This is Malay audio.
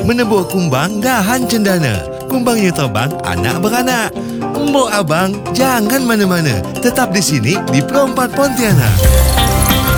menebur kumbang dahan cendana. Kumbangnya terbang anak beranak. Mbok abang, jangan mana-mana. Tetap di sini di Pro 4 Pontianak.